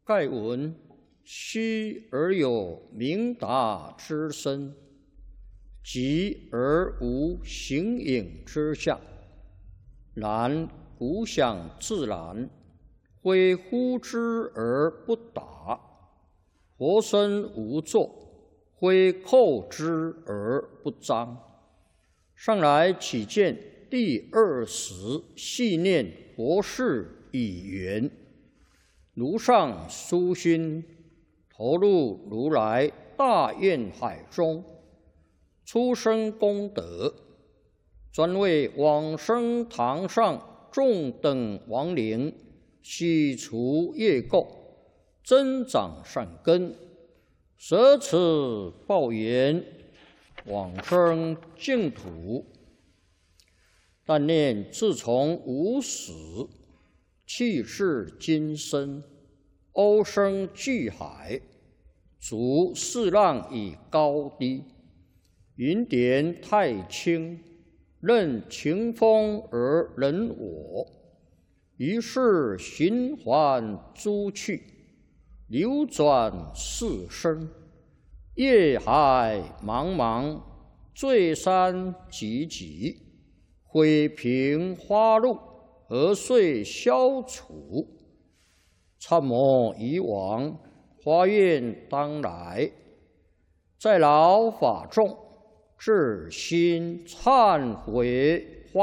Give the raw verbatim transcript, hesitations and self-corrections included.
盖闻虚而有明达之身，寂而无形影之相。然古想自然，非呼之而不达；活身无作，非叩之而不彰。上来起见第二十细念佛事已圆，如上殊心，投入如来大愿海中，出生功德，专为往生堂上众等亡灵洗除业垢，增长善根，舍此报缘，往生净土。但念自从无始，气至今生，欧生巨海，逐四浪以高低，云点太清，任情风而人我。于是循环诸趣，流转四生，业海茫茫，罪山积积，毁平花露，何遂消除？参谋以往，发愿当来，在劳法众，至心忏悔。